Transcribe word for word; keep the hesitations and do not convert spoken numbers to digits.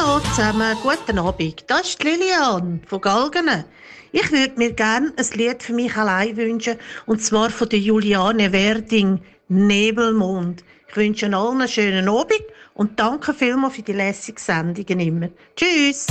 Hallo zusammen, guten Abend. Das ist die Lilian von Galgenen. Ich würde mir gerne ein Lied für mich allein wünschen, und zwar von der Juliane Werding, «Nebelmond». Ich wünsche allen einen schönen Abend und danke vielmals für die lässigen Sendungen immer. Tschüss!